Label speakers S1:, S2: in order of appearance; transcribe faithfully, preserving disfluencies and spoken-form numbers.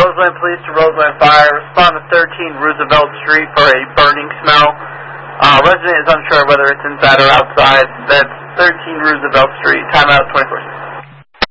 S1: Roseland Police to Roseland Fire. Respond to thirteen Roosevelt Street for a burning smell. Uh, resident is unsure whether it's inside or outside. That's thirteen Roosevelt Street. Timeout twenty-four seconds.